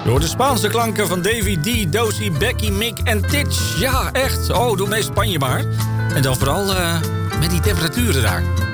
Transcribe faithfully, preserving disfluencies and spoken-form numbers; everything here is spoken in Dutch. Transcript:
Door de Spaanse klanken van Davy D, Dozy, Becky, Mick en Titch. Ja, echt. Oh, doe mee Spanje maar. En dan vooral uh, met die temperaturen daar.